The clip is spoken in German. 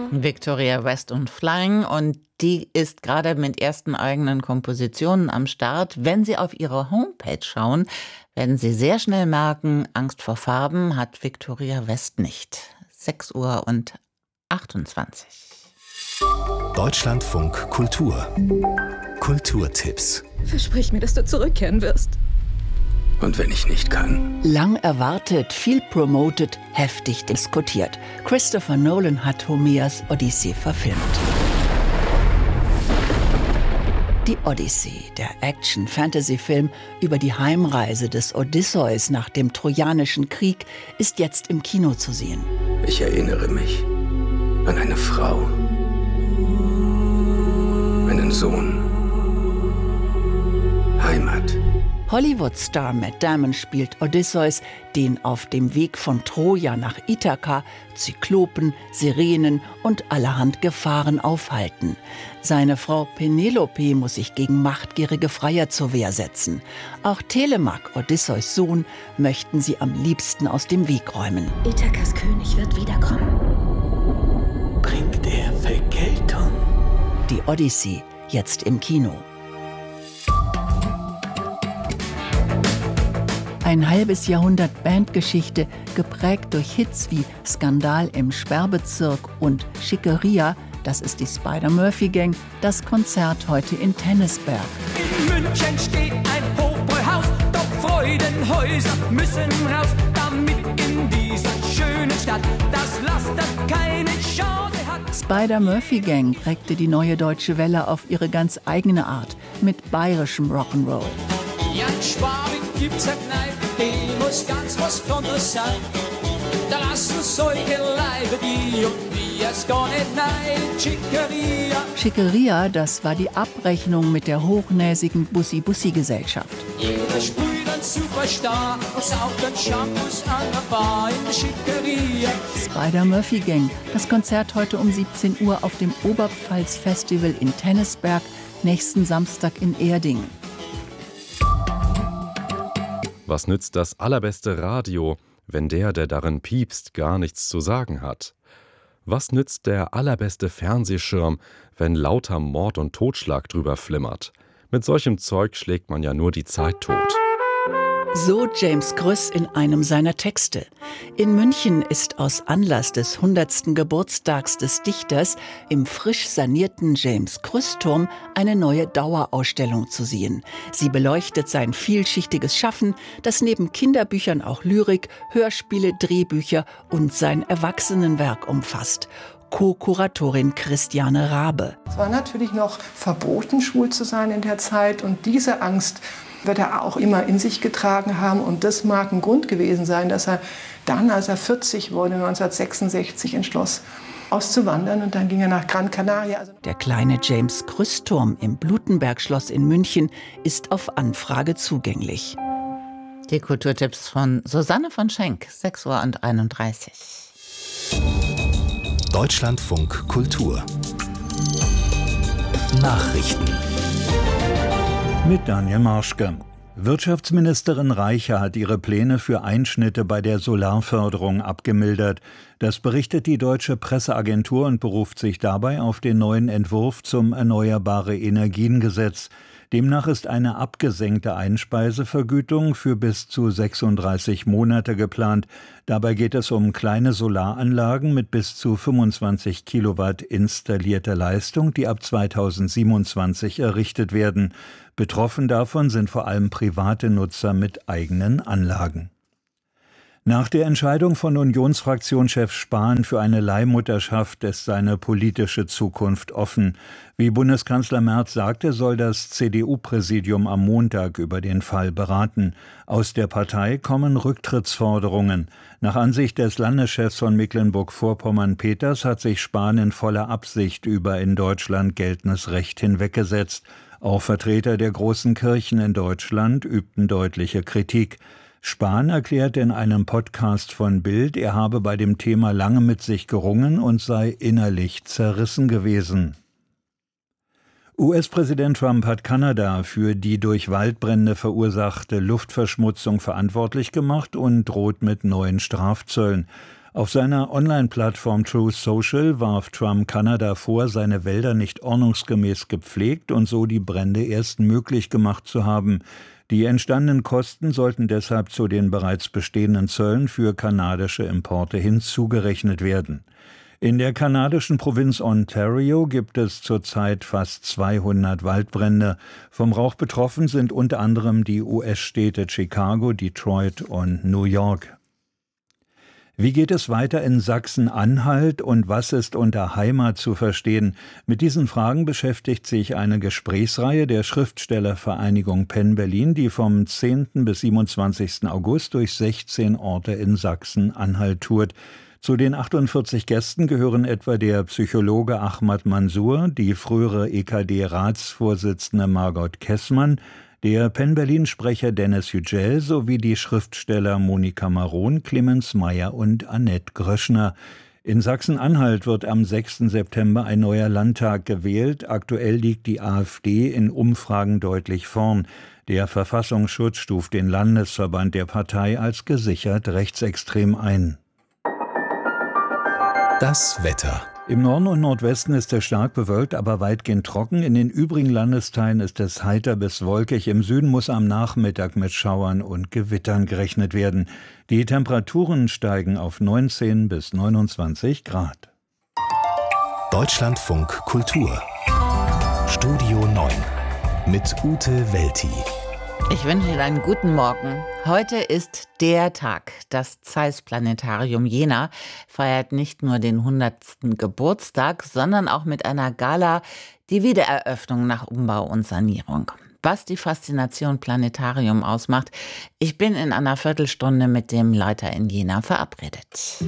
Victoria West und Flying, und die ist gerade mit ersten eigenen Kompositionen am Start. Wenn Sie auf ihre Homepage schauen, werden Sie sehr schnell merken, Angst vor Farben hat Victoria West nicht. 6:28 Uhr. Deutschlandfunk Kultur. Kulturtipps. Versprich mir, dass du zurückkehren wirst. Und wenn ich nicht kann? Lang erwartet, viel promoted, heftig diskutiert. Christopher Nolan hat Homers Odyssee verfilmt. Die Odyssee, der Action-Fantasy-Film über die Heimreise des Odysseus nach dem Trojanischen Krieg, ist jetzt im Kino zu sehen. Ich erinnere mich an eine Frau, einen Sohn, Heimat. Hollywood-Star Matt Damon spielt Odysseus, den auf dem Weg von Troja nach Ithaka Zyklopen, Sirenen und allerhand Gefahren aufhalten. Seine Frau Penelope muss sich gegen machtgierige Freier zur Wehr setzen. Auch Telemach, Odysseus Sohn, möchten sie am liebsten aus dem Weg räumen. Ithakas König wird wiederkommen. Bringt er Vergeltung? Die Odyssee, jetzt im Kino. Ein halbes Jahrhundert Bandgeschichte, geprägt durch Hits wie Skandal im Sperrbezirk und Schickeria, das ist die Spider-Murphy-Gang, das Konzert heute in Tennisberg. In München steht ein Hofbräuhaus, doch Freudenhäuser müssen raus, damit in dieser schönen Stadt das Laster keine Chance hat. Spider-Murphy-Gang prägte die Neue Deutsche Welle auf ihre ganz eigene Art, mit bayerischem Rock'n'Roll. Jan Schwabing gibt's eine Kneipe, die muss ganz was Besonderes sein. Da lassen solche Leibe die und wir es gar nicht nein. Schickeria. Schickeria, das war die Abrechnung mit der hochnäsigen Bussi-Bussi-Gesellschaft. Jeder sprüht ein Superstar und saugt ein Shampoos an der Bar in der Schickeria. Spider-Murphy-Gang, das Konzert heute um 17 Uhr auf dem Oberpfalz-Festival in Tennisberg, nächsten Samstag in Erding. Was nützt das allerbeste Radio, wenn der darin piepst, gar nichts zu sagen hat? Was nützt der allerbeste Fernsehschirm, wenn lauter Mord und Totschlag drüber flimmert? Mit solchem Zeug schlägt man ja nur die Zeit tot. So James Krüss in einem seiner Texte. In München ist aus Anlass des 100. Geburtstags des Dichters im frisch sanierten James-Krüss-Turm eine neue Dauerausstellung zu sehen. Sie beleuchtet sein vielschichtiges Schaffen, das neben Kinderbüchern auch Lyrik, Hörspiele, Drehbücher und sein Erwachsenenwerk umfasst. Co-Kuratorin Christiane Rabe. Es war natürlich noch verboten, schwul zu sein in der Zeit, und diese Angst wird er auch immer in sich getragen haben. Und das mag ein Grund gewesen sein, dass er dann, als er 40 wurde, 1966 entschloss, auszuwandern. Und dann ging er nach Gran Canaria. Der kleine James-Krüss-Turm im Blutenberg-Schloss in München ist auf Anfrage zugänglich. Die Kulturtipps von Susanne von Schenk, 6:31 Uhr. Deutschlandfunk Kultur. Nachrichten. Mit Daniel Marschke. Wirtschaftsministerin Reiche hat ihre Pläne für Einschnitte bei der Solarförderung abgemildert. Das berichtet die Deutsche Presseagentur und beruft sich dabei auf den neuen Entwurf zum Erneuerbare-Energien-Gesetz. Demnach ist eine abgesenkte Einspeisevergütung für bis zu 36 Monate geplant. Dabei geht es um kleine Solaranlagen mit bis zu 25 Kilowatt installierter Leistung, die ab 2027 errichtet werden. Betroffen davon sind vor allem private Nutzer mit eigenen Anlagen. Nach der Entscheidung von Unionsfraktionschef Spahn für eine Leihmutterschaft ist seine politische Zukunft offen. Wie Bundeskanzler Merz sagte, soll das CDU-Präsidium am Montag über den Fall beraten. Aus der Partei kommen Rücktrittsforderungen. Nach Ansicht des Landeschefs von Mecklenburg-Vorpommern Peters hat sich Spahn in voller Absicht über in Deutschland geltendes Recht hinweggesetzt. Auch Vertreter der großen Kirchen in Deutschland übten deutliche Kritik. Spahn erklärte in einem Podcast von Bild, er habe bei dem Thema lange mit sich gerungen und sei innerlich zerrissen gewesen. US-Präsident Trump hat Kanada für die durch Waldbrände verursachte Luftverschmutzung verantwortlich gemacht und droht mit neuen Strafzöllen. Auf seiner Online-Plattform Truth Social warf Trump Kanada vor, seine Wälder nicht ordnungsgemäß gepflegt und so die Brände erst möglich gemacht zu haben. Die entstandenen Kosten sollten deshalb zu den bereits bestehenden Zöllen für kanadische Importe hinzugerechnet werden. In der kanadischen Provinz Ontario gibt es zurzeit fast 200 Waldbrände. Vom Rauch betroffen sind unter anderem die US-Städte Chicago, Detroit und New York. Wie geht es weiter in Sachsen-Anhalt und was ist unter Heimat zu verstehen? Mit diesen Fragen beschäftigt sich eine Gesprächsreihe der Schriftstellervereinigung Penn Berlin, die vom 10. bis 27. August durch 16 Orte in Sachsen-Anhalt tourt. Zu den 48 Gästen gehören etwa der Psychologe Ahmad Mansour, die frühere EKD-Ratsvorsitzende Margot Kessmann, der Penn-Berlin-Sprecher Dennis Yücel sowie die Schriftsteller Monika Maron, Clemens Meyer und Annette Gröschner. In Sachsen-Anhalt wird am 6. September ein neuer Landtag gewählt. Aktuell liegt die AfD in Umfragen deutlich vorn. Der Verfassungsschutz stuft den Landesverband der Partei als gesichert rechtsextrem ein. Das Wetter. Im Norden und Nordwesten ist es stark bewölkt, aber weitgehend trocken. In den übrigen Landesteilen ist es heiter bis wolkig. Im Süden muss am Nachmittag mit Schauern und Gewittern gerechnet werden. Die Temperaturen steigen auf 19 bis 29 Grad. Deutschlandfunk Kultur. Studio 9 mit Ute Welti. Ich wünsche Ihnen einen guten Morgen. Heute ist der Tag. Das Zeiss-Planetarium Jena feiert nicht nur den 100. Geburtstag, sondern auch mit einer Gala die Wiedereröffnung nach Umbau und Sanierung. Was die Faszination Planetarium ausmacht, ich bin in einer Viertelstunde mit dem Leiter in Jena verabredet.